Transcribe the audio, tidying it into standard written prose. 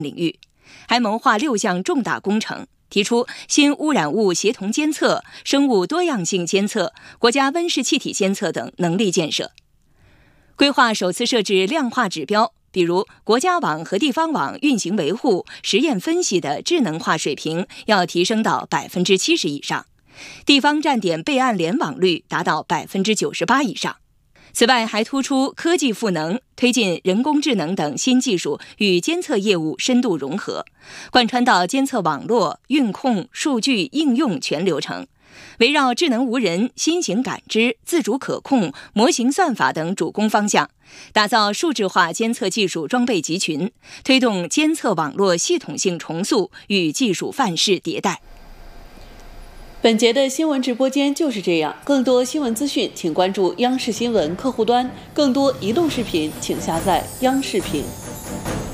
领域，还谋划6项重大工程，提出新污染物协同监测、生物多样性监测、国家温室气体监测等能力建设。规划首次设置量化指标，比如国家网和地方网运行维护、实验分析的智能化水平要提升到70%以上，地方站点备案联网率达到98%以上。此外，还突出科技赋能，推进人工智能等新技术与监测业务深度融合，贯穿到监测网络、运控、数据应用全流程，围绕智能无人、新型感知、自主可控、模型算法等主攻方向，打造数字化监测技术装备集群，推动监测网络系统性重塑与技术范式迭代。 本节的新闻直播间就是这样，更多新闻资讯请关注央视新闻客户端，更多移动视频请下载央视频。